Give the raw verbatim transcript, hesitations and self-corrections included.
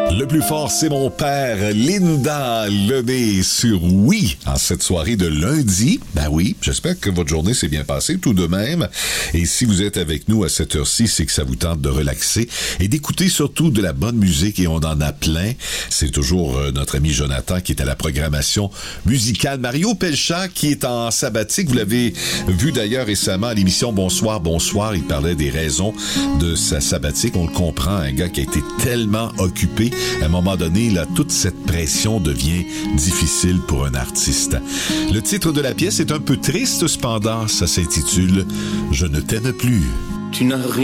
Le plus fort, c'est mon père, Linda Lemay sur Oui, en cette soirée de lundi. Ben oui, j'espère que votre journée s'est bien passée tout de même. Et si vous êtes avec nous à cette heure-ci, c'est que ça vous tente de relaxer et d'écouter surtout de la bonne musique, et on en a plein. C'est toujours euh, notre ami Jonathan qui est à la programmation musicale. Mario Pelchat qui est en sabbatique. Vous l'avez vu d'ailleurs récemment à l'émission Bonsoir, Bonsoir. Il parlait des raisons de sa sabbatique. On le comprend, un gars qui a été tellement occupé. À un moment donné, là, toute cette pression devient difficile pour un artiste. Le titre de la pièce est un peu triste, cependant. Ça s'intitule « Je ne t'aime plus ». Tu n'as rien